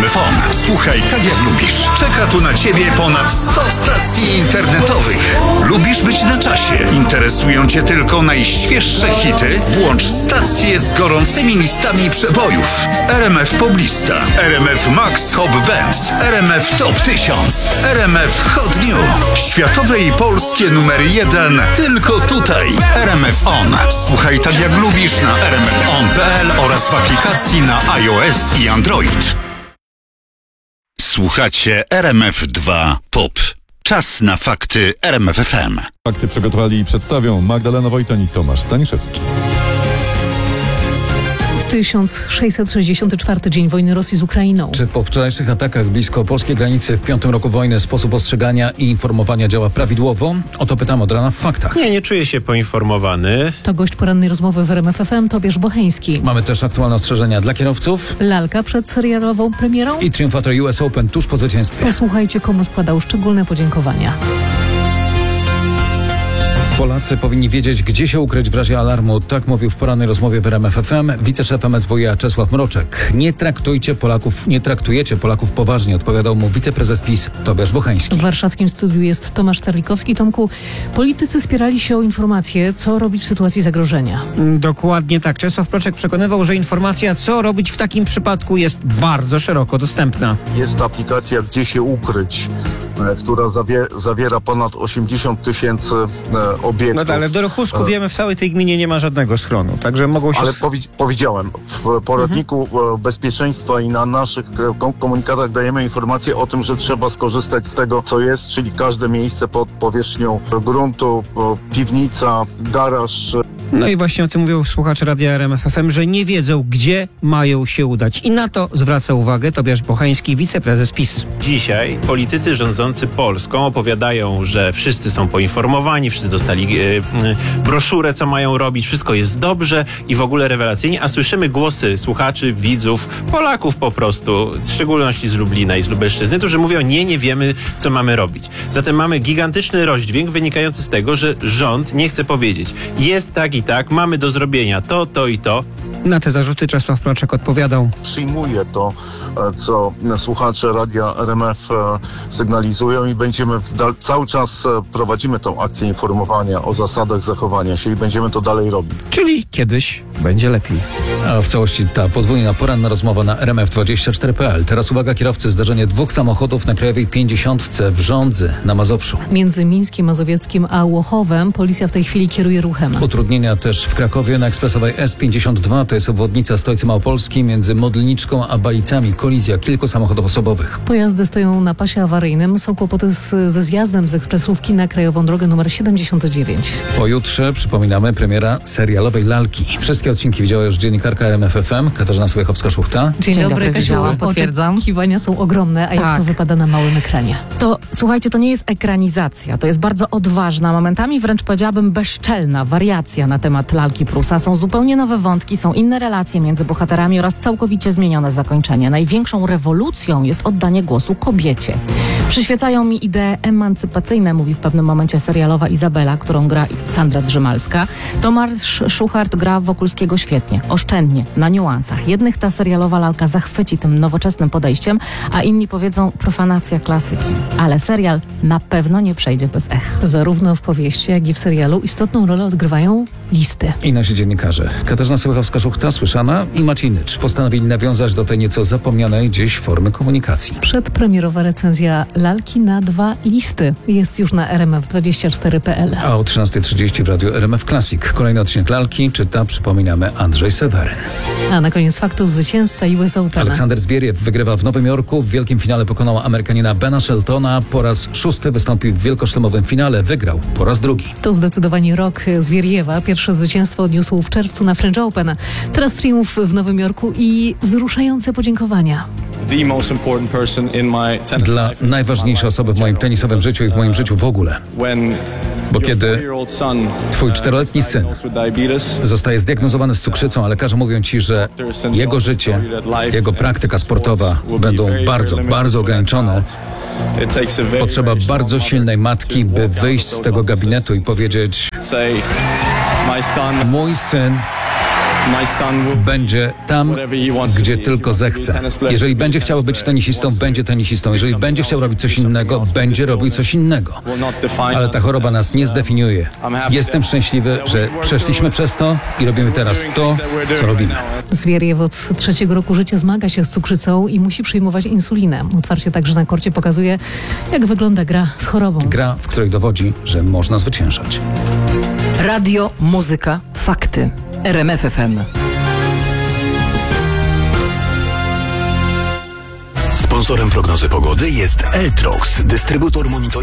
RMF On. Słuchaj tak jak lubisz. Czeka tu na Ciebie ponad 100 stacji internetowych. Lubisz być na czasie? Interesują Cię tylko najświeższe hity? Włącz stacje z gorącymi listami przebojów. RMF Poblista, RMF Max Hot Bands, RMF Top 1000, RMF Hot New. Światowe i polskie numery 1 tylko tutaj. RMF On. Słuchaj tak jak lubisz na rmfon.pl oraz w aplikacji na iOS i Android. Słuchacie RMF2 Pop. Czas na fakty RMF FM. Fakty przygotowali i przedstawią Magdalena Wojtan i Tomasz Staniszewski. 1664 dzień wojny Rosji z Ukrainą. Czy po wczorajszych atakach blisko polskiej granicy w 5. roku wojny sposób ostrzegania i informowania działa prawidłowo? O to pytam od rana w faktach. Nie czuję się poinformowany. To gość porannej rozmowy w RMF FM Tobiasz Bocheński. Mamy też aktualne ostrzeżenia dla kierowców. Lalka przed serialową premierą. I triumfator US Open tuż po zwycięstwie. Posłuchajcie, komu składał szczególne podziękowania. Polacy powinni wiedzieć, gdzie się ukryć w razie alarmu. Tak mówił w porannej rozmowie w RMF FM wiceszef MSWiA Czesław Mroczek. Nie traktujecie Polaków poważnie, odpowiadał mu wiceprezes PiS Tobiasz Bocheński. W warszawskim studiu jest Tomasz Terlikowski. Tomku, politycy spierali się o informacje, co robić w sytuacji zagrożenia. Dokładnie tak. Czesław Mroczek przekonywał, że informacja, co robić w takim przypadku, jest bardzo szeroko dostępna. Jest aplikacja Gdzie się ukryć, która zawiera ponad 80 tysięcy obiektów. No ale w Dorochusku wiemy, w całej tej gminie nie ma żadnego schronu, także mogą się... Ale powiedziałem, w poradniku bezpieczeństwa i na naszych komunikatach dajemy informację o tym, że trzeba skorzystać z tego, co jest, czyli każde miejsce pod powierzchnią gruntu, piwnica, garaż. No i właśnie o tym mówią słuchacze Radia RMF FM, że nie wiedzą, gdzie mają się udać. I na to zwraca uwagę Tobiasz Bocheński, wiceprezes PiS. Dzisiaj politycy rządzący Polską opowiadają, że wszyscy są poinformowani, wszyscy dostali broszurę, co mają robić, wszystko jest dobrze i w ogóle rewelacyjnie, a słyszymy głosy słuchaczy, widzów, Polaków po prostu, w szczególności z Lublina i z Lubelszczyzny, którzy mówią, nie wiemy, co mamy robić. Zatem mamy gigantyczny rozdźwięk wynikający z tego, że rząd nie chce powiedzieć, jest tak i tak, mamy do zrobienia to i to. Na te zarzuty Czesław Mroczek odpowiadał. Przyjmuję to, co słuchacze Radia RMF sygnalizują i będziemy cały czas prowadzimy tą akcję informowania o zasadach zachowania się i będziemy to dalej robić. Czyli kiedyś będzie lepiej. A w całości ta podwójna poranna rozmowa na RMF24.pl. Teraz uwaga kierowcy, zdarzenie 2 samochodów na Krajowej 50 w Żądzy na Mazowszu. Między Mińskiem Mazowieckim a Łochowem policja w tej chwili kieruje ruchem. Utrudnienia też w Krakowie na ekspresowej S52, to jest obwodnica stolicy Małopolskiej między Modlniczką a Balicami. Kolizja kilku samochodów osobowych. Pojazdy stoją na pasie awaryjnym. Są kłopoty ze zjazdem z ekspresówki na krajową drogę numer 79. Pojutrze, przypominamy, premiera serialowej Lalki. Wszystkie odcinki widziała już dziennikarka RMF FM Katarzyna Słychowska-Szuchta. Dzień dobry, Kasiu. Widziałam, potwierdzam. Oczekiwania są ogromne, a jak to wypada na małym ekranie? To, słuchajcie, to nie jest ekranizacja. To jest bardzo odważna, momentami wręcz powiedziałabym bezczelna wariacja na temat Lalki Prusa. Są zupełnie nowe wątki, są inne relacje między bohaterami oraz całkowicie zmienione zakończenie. Największą rewolucją jest oddanie głosu kobiecie. Przyświecają mi idee emancypacyjne, mówi w pewnym momencie serialowa Izabela, którą gra Sandra Drzymalska. Tomasz Szuchart gra Wokulskiego świetnie, oszczędnie, na niuansach. Jednych ta serialowa Lalka zachwyci tym nowoczesnym podejściem, a inni powiedzą profanacja klasyki. Ale serial na pewno nie przejdzie bez ech. Zarówno w powieści, jak i w serialu istotną rolę odgrywają listy. I nasi dziennikarze. Katarzyna Słychowska-Szuchta, słyszana, i Maciej Nycz postanowili nawiązać do tej nieco zapomnianej dziś formy komunikacji. Przedpremierowa recenzja Lalki na 2 listy jest już na rmf24.pl. A o 13:30 w Radiu RMF Classic. Kolejny odcinek Lalki czyta, przypominamy, Andrzej Seweryn. A na koniec faktów zwycięzca US Open. Aleksander Zwieriew wygrywa w Nowym Jorku. W wielkim finale pokonał Amerykanina Bena Sheltona. Po raz 6. wystąpił w wielkoszlemowym finale. Wygrał po raz 2. To zdecydowanie rok Zwieriewa. Pierwsze zwycięstwo odniósł w czerwcu na French Open. Teraz triumf w Nowym Jorku i wzruszające podziękowania. Dla najważniejszej osoby w moim tenisowym życiu i w moim życiu w ogóle. Bo kiedy twój 4-letni syn zostaje zdiagnozowany z cukrzycą, a lekarze mówią ci, że jego życie, jego praktyka sportowa będą bardzo, bardzo ograniczone, potrzeba bardzo silnej matki, by wyjść z tego gabinetu i powiedzieć: mój syn będzie tam, gdzie tylko zechce. Jeżeli będzie chciał być tenisistą, będzie tenisistą. Jeżeli będzie chciał robić coś innego, będzie robił coś innego. Ale ta choroba nas nie zdefiniuje. Jestem szczęśliwy, że przeszliśmy przez to i robimy teraz to, co robimy. Zwieriew od 3. roku życia zmaga się z cukrzycą i musi przyjmować insulinę. Otwarcie także na korcie pokazuje, jak wygląda gra z chorobą. Gra, w której dowodzi, że można zwyciężać. Radio, muzyka, fakty. RMF FM. Sponsorem prognozy pogody jest Eltrox, dystrybutor monitoringu.